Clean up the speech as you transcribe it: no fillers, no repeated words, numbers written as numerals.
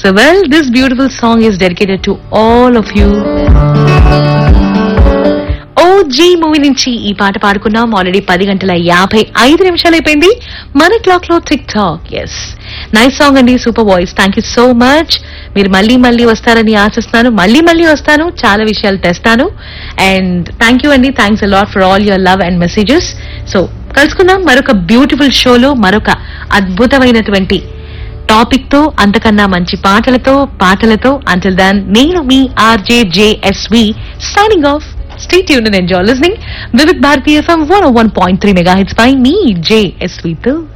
So well, this beautiful song is dedicated to all of you. OG movie నుంచి ఈ పాట పాడుకున్నాం. Already 10:55 అయిపోయింది మన క్లాక్ లో. Tick talk. Yes, nice song అండి, super voice. Thank you so much. మీరు మళ్ళీ వస్తారని ఆశిస్తున్నాను. మళ్ళీ వస్తాను, చాలా విషయాలు తెస్తాను. అండ్ థ్యాంక్ యూ అండి, thanks a lot for all your love and messages. So కలుసుకుందాం మరొక బ్యూటిఫుల్ షోలో, మరొక అద్భుతమైనటువంటి టాపిక్ తో, అంతకన్నా మంచి పాటలతో. అంటిల్ దెన్, నేను మీ RJJSV signing off. Stay tuned and enjoy listening. Vivid Bharati FM 101.3 MHz by me, JSV.